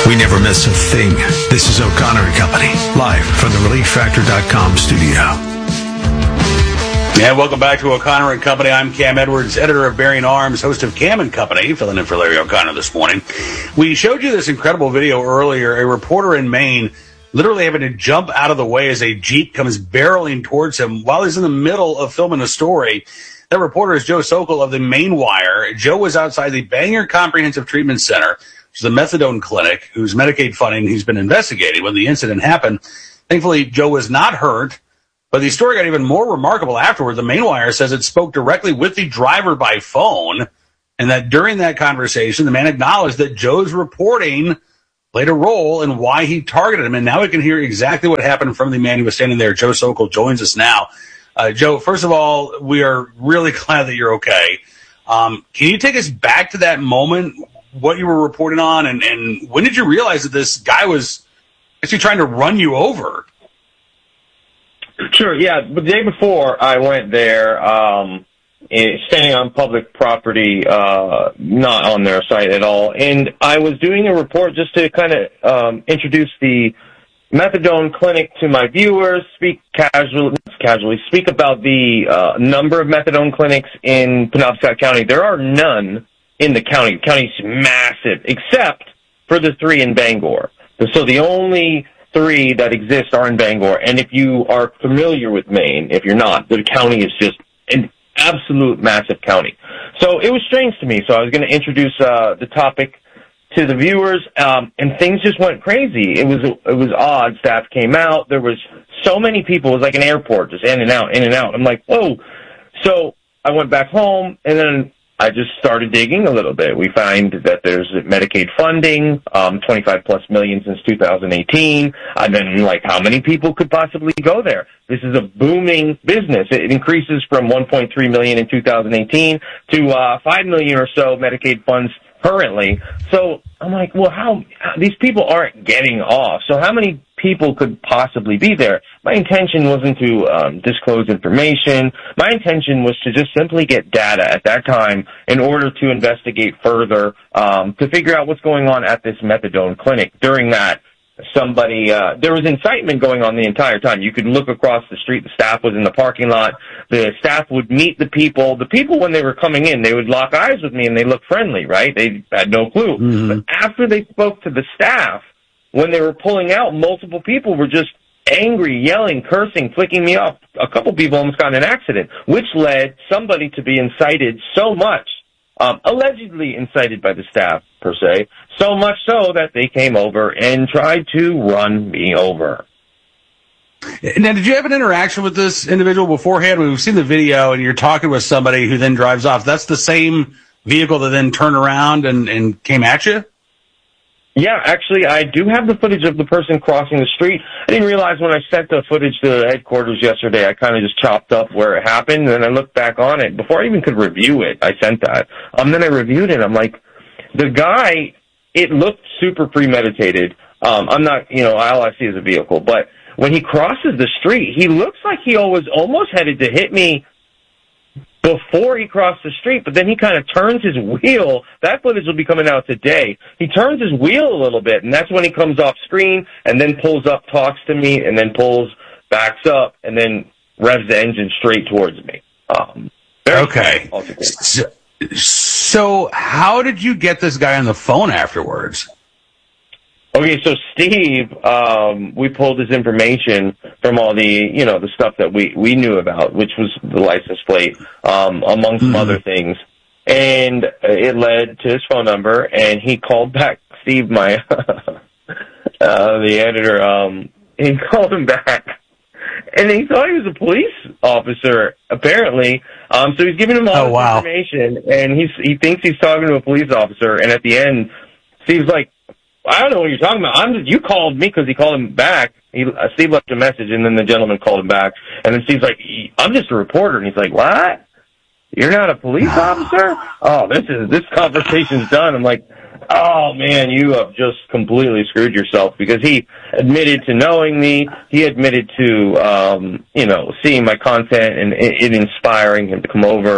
We never miss a thing. This is O'Connor and Company, live from the ReliefFactor.com studio. And welcome back to O'Connor and Company. I'm Cam Edwards, editor of Bearing Arms, host of Cam and Company, filling in for Larry O'Connor this morning. We showed you this incredible video earlier. A reporter in Maine literally having to jump out of the way as a Jeep comes barreling towards him while he's in the middle of filming a story. That reporter is Joe Sokol of the Maine Wire. Joe was outside the Bangor Comprehensive Treatment Center, which is a methadone clinic, whose Medicaid funding he's been investigating when the incident happened. Thankfully, Joe was not hurt. But the story got even more remarkable afterward. The Maine Wire says it spoke directly with the driver by phone, and that during that conversation, the man acknowledged that Joe's reporting played a role in why he targeted him. And now we can hear exactly what happened from the man who was standing there. Joe Sokol joins us now. Joe, first of all, we are really glad that you're okay. Can you take us back to that moment, what you were reporting on, and when did you realize that this guy was actually trying to run you over? Sure, yeah. But the day before I went there, standing on public property, not on their site at all, and I was doing a report just to kind of introduce the methadone clinic to my viewers, speak about the number of methadone clinics in Penobscot County. There are none in the county. The county's massive, except for the 3 in Bangor. So the only 3 that exist are in Bangor, and if you are familiar with Maine, if you're not, the county is just an absolute massive county. So it was strange to me, so I was going to introduce the topic to the viewers, and things just went crazy. It was odd. Staff came out. There was so many people. It was like an airport, just in and out, in and out. I'm like, whoa. So I went back home, and then I just started digging a little bit. We find that there's Medicaid funding, 25+ million since 2018. And then, like, how many people could possibly go there? This is a booming business. It increases from 1.3 million in 2018 to 5 million or so Medicaid funds currently. So I'm like, well, how these people aren't getting off. So how many people could possibly be there? My intention wasn't to disclose information. My intention was to just simply get data at that time in order to investigate further, to figure out what's going on at this methadone clinic. During that, there was incitement going on the entire time. You could look across the street. The staff was in the parking lot. The staff would meet the people. The people, when they were coming in, they would lock eyes with me and they looked friendly, right? They had no clue. Mm-hmm. But after they spoke to the staff, when they were pulling out, multiple people were just angry, yelling, cursing, flicking me off. A couple people almost got in an accident, which led somebody to be incited so much, allegedly incited by the staff, per se, so much so that they came over and tried to run me over. Now, did you have an interaction with this individual beforehand? We've seen the video, and you're talking with somebody who then drives off. That's the same vehicle that then turned around and came at you? Yeah, actually, I do have the footage of the person crossing the street. I didn't realize when I sent the footage to headquarters yesterday, I kind of just chopped up where it happened, and then I looked back on it. Before I even could review it, I sent that. Then I reviewed it. I'm like, the guy, it looked super premeditated. I'm not, all I see is a vehicle. But when he crosses the street, he looks like he was almost headed to hit me before he crossed the street, but then he kind of turns his wheel. That footage will be coming out today. He turns his wheel a little bit, and that's when he comes off screen and then pulls up, talks to me, and then backs up, and then revs the engine straight towards me. Okay. So how did you get this guy on the phone afterwards? Okay, so Steve, we pulled his information from all the, the stuff that we knew about, which was the license plate, among some other things. And it led to his phone number, and he called back, Steve, my, the editor, he called him back. And he thought he was a police officer, apparently. So he's giving him all this information, and he thinks he's talking to a police officer, and at the end, Steve's like, I don't know what you're talking about. You called me, because he called him back. Steve left a message, and then the gentleman called him back. And then Steve's like, I'm just a reporter. And he's like, what? You're not a police officer? Oh, this conversation's done. I'm like, oh, man, you have just completely screwed yourself, because he admitted to knowing me. He admitted to, seeing my content and it inspiring him to come over.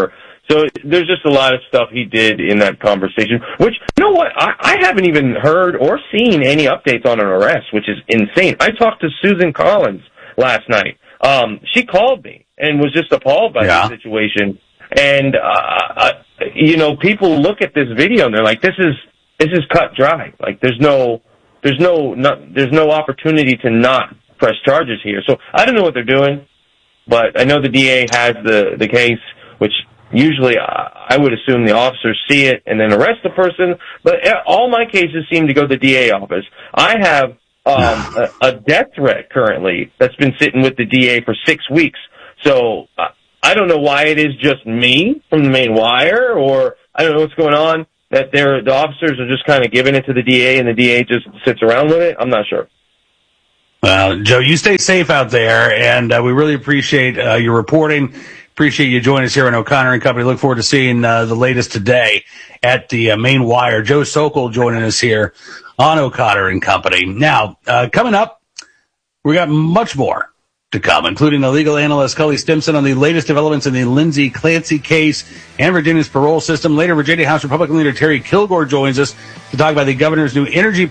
So there's just a lot of stuff he did in that conversation, which, you know what, I haven't even heard or seen any updates on an arrest, which is insane. I talked to Susan Collins last night. She called me and was just appalled by the situation. And, you know, people look at this video and they're like, this is cut dry. Like, there's no opportunity to not press charges here. So I don't know what they're doing, but I know the DA has the case, which usually I would assume the officers see it and then arrest the person. But all my cases seem to go to the DA office. I have a death threat currently that's been sitting with the DA for 6 weeks. So I don't know why it is just me from the main wire, or I don't know what's going on, that the officers are just kind of giving it to the DA and the DA just sits around with it. I'm not sure. Well, Joe, you stay safe out there, and we really appreciate your reporting. Appreciate you joining us here on O'Connor and Company. Look forward to seeing the latest today at the main wire. Joe Sokol joining us here on O'Connor and Company. Now, coming up, we got much more to come, including the legal analyst Cully Stimson on the latest developments in the Lindsay Clancy case and Virginia's parole system. Later, Virginia House Republican leader Terry Kilgore joins us to talk about the governor's new energy